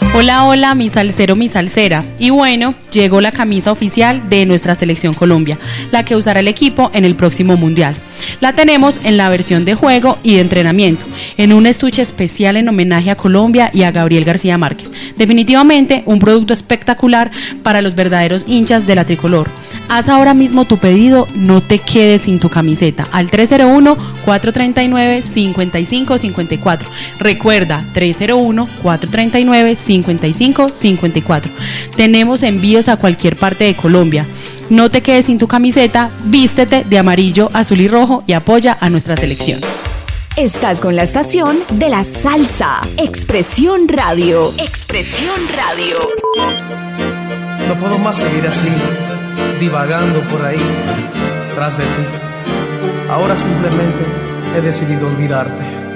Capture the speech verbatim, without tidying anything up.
Hola, hola, mi salsero, mi salsera. Y bueno, llegó la camisa oficial de nuestra selección Colombia, la que usará el equipo en el próximo Mundial. La tenemos en la versión de juego y de entrenamiento, en un estuche especial en homenaje a Colombia y a Gabriel García Márquez. Definitivamente un producto espectacular para los verdaderos hinchas de la tricolor. Haz ahora mismo tu pedido, no te quedes sin tu camiseta, al tres cero uno, cuatro tres nueve, cinco cinco cinco cuatro. Recuerda, tres cero uno, cuatro tres nueve, cinco cinco cinco cuatro. Tenemos envíos a cualquier parte de Colombia. No te quedes sin tu camiseta, vístete de amarillo, azul y rojo y apoya a nuestra selección. Estás con la estación de la salsa. Expresión Radio. Expresión Radio. No puedo más seguir así, divagando por ahí, tras de ti. Ahora simplemente he decidido olvidarte.